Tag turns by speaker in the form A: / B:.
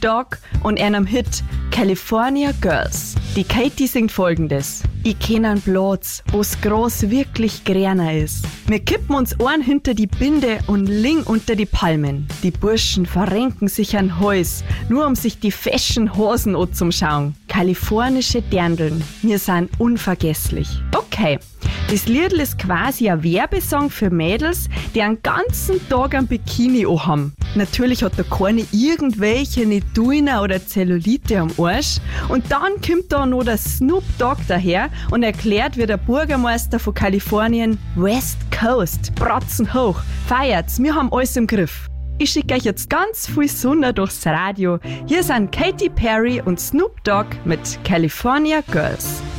A: Dogg und einem Hit California Girls. Die Katy singt folgendes: Ich kenn einen Platz, wo's groß wirklich gräner ist. Wir kippen uns Ohren hinter die Binde und ling unter die Palmen. Die Burschen verrenken sich an Häus, nur um sich die feschen Hosen anzuschauen. Kalifornische Dirndln, wir sind unvergesslich. Okay, das Liedl ist quasi ein Werbesong für Mädels, die einen ganzen Tag ein Bikini anhaben. Natürlich hat da keine irgendwelche Netuina oder Zellulite am Arsch. Und dann kommt da noch der Snoop Dogg daher und erklärt, wie der Bürgermeister von Kalifornien: West Coast, Bratzen hoch, feiert's, wir haben alles im Griff. Ich schicke euch jetzt ganz viel Sonne durchs Radio. Hier sind Katy Perry und Snoop Dogg mit California Girls.